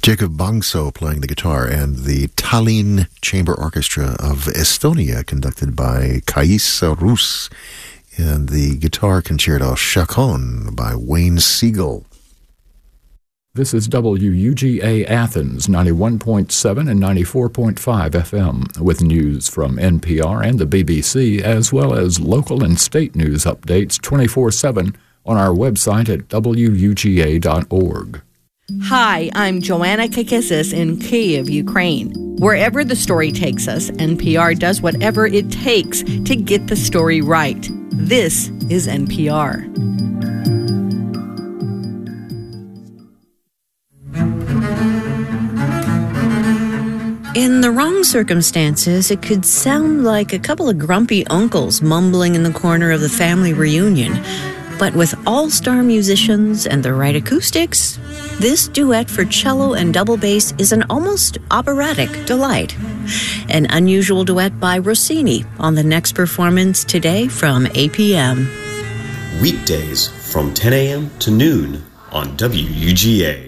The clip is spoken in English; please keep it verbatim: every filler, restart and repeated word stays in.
Jacob Bangso playing the guitar, and the Tallinn Chamber Orchestra of Estonia, conducted by Kaisa Rus, and the guitar concerto Chacon by Wayne Siegel. This is W U G A Athens, ninety-one point seven and ninety-four point five F M, with news from N P R and the B B C, as well as local and state news updates twenty-four seven on our website at W U G A dot org. Hi, I'm Joanna Kakissis in Kyiv, Ukraine. Wherever the story takes us, N P R does whatever it takes to get the story right. This is N P R. In the wrong circumstances, it could sound like a couple of grumpy uncles mumbling in the corner of the family reunion. But with all-star musicians and the right acoustics, this duet for cello and double bass is an almost operatic delight. An unusual duet by Rossini on the next performance today from A P M. Weekdays from ten a.m. to noon on W U G A.